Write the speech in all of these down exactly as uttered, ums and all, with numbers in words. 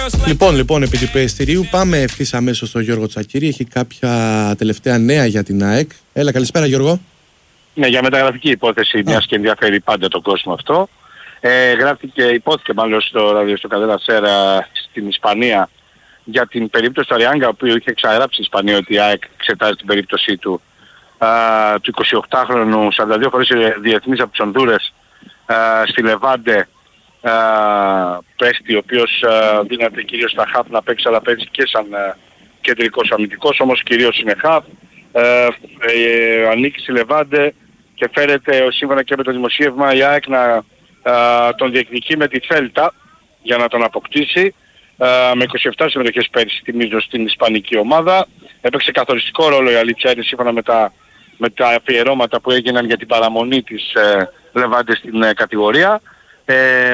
Λοιπόν, λοιπόν, επί του πιεστηρίου πάμε ευθύς αμέσως στον Γιώργο Τσακίρη. Έχει κάποια τελευταία νέα για την ΑΕΚ. Έλα, καλησπέρα Γιώργο. Ναι, για μεταγραφική υπόθεση, μιας και ενδιαφέρει πάντα τον κόσμο αυτό. Ε, γράφτηκε, υπόθηκε μάλλον στο ράδιο στο Καδένα Σέρα στην Ισπανία για την περίπτωση του Αριάγκα, ο οποίος είχε εξαγράψει η Ισπανία ότι η ΑΕΚ εξετάζει την περίπτωσή του, α, του εικοσιοκτάχρονου, σαράντα δύο φορές διεθνής από τις Ονδούρες, α, στη Λεβάντε, παίχτη, ο οποίος α, δίνεται κυρίως στα χαφ να παίξει, αλλά παίξει και σαν α, κεντρικός αμυντικός, όμως κυρίως είναι χαφ. Ε, ε, ανήκει στη Λεβάντε και φέρεται σύμφωνα και με το δημοσίευμα η ΑΕΚ να α, τον διεκδικεί με τη Θέλτα για να τον αποκτήσει, α, με είκοσι επτά συμμετοχές πέρυσι, θυμίζω, στην ισπανική ομάδα. Έπαιξε καθοριστικό ρόλο, η αλήθεια είναι, σύμφωνα με τα, με τα αφιερώματα που έγιναν για την παραμονή της ε, Λεβάντε στην ε, κατηγορία. Ε,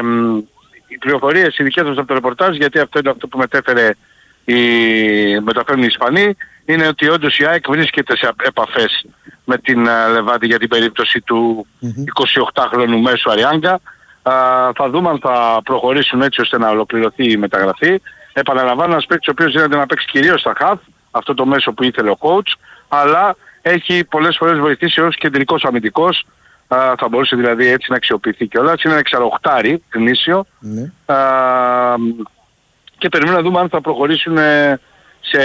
οι πληροφορίες οι δικές μας από το ρεπορτάζ, γιατί αυτό είναι αυτό που μετέφερε οι, μεταφέρουν οι Ισπανοί, είναι ότι όντως η ΑΕΚ βρίσκεται σε επαφές με την uh, Λεβάντη για την περίπτωση του mm-hmm. εικοσιοκτάχρονου μέσου Αριάγκα. Uh, θα δούμε αν θα προχωρήσουν έτσι ώστε να ολοκληρωθεί η μεταγραφή. Επαναλαμβάνω, ένας παίκτης ο οποίος δίνεται να παίξει κυρίως στα χαφ, αυτό το μέσο που ήθελε ο coach, αλλά έχει πολλές φορές βοηθήσει ως κεντρικός αμυντικός. Uh, θα μπορούσε δηλαδή έτσι να αξιοποιηθεί κιόλας. Είναι ένα εξαροχτάρι γνήσιο. Mm-hmm. Uh, και περιμένουμε να δούμε αν θα προχωρήσουν σε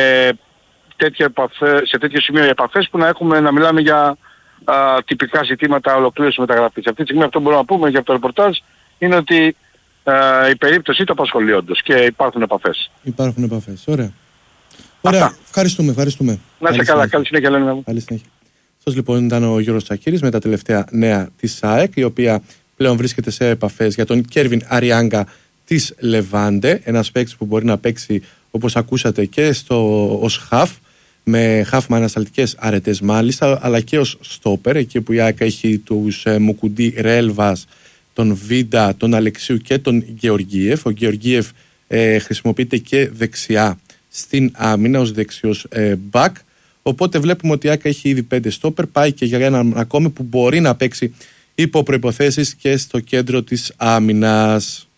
τέτοια επαφέ, σε τέτοιο σημείο οι επαφές που να έχουμε να μιλάμε για α, τυπικά ζητήματα ολοκλήρωσης μεταγραφής. Αυτή τη στιγμή αυτό που μπορούμε να πούμε για το ρεπορτάζ είναι ότι α, η περίπτωση το απασχολεί όντως και υπάρχουν επαφές. Υπάρχουν επαφές. Ωραία. Ωραία. Αυτά. Ευχαριστούμε, ευχαριστούμε. Να είσαι καλά. Καλή συνέχεια, Λένα. Καλή συνέχεια. Αυτός λοιπόν ήταν ο Γιώργος Τσακίρης με τα τελευταία νέα της ΑΕΚ, η οποία πλέον βρίσκεται σε επαφές για τον Κέρβιν Αριάγκα της Λεβάντε, ένας παίκτης που μπορεί να παίξει, όπως ακούσατε, και στο, ως χαφ, με χαφ με ανασταλτικές αρετές μάλιστα, αλλά και ως στόπερ, εκεί που η ΑΕΚ έχει τους ε, Μουκουντή, Ρέλβας, τον Βίντα, τον Αλεξίου και τον Γεωργίεφ. Ο Γεωργίεφ ε, χρησιμοποιείται και δεξιά στην άμυνα ως δεξιός ε, μπακ, οπότε βλέπουμε ότι η ΑΕΚ έχει ήδη πέντε στόπερ, πάει και για έναν ακόμη που μπορεί να παίξει υπό προϋποθέσεις και στο κέντρο της άμυνας.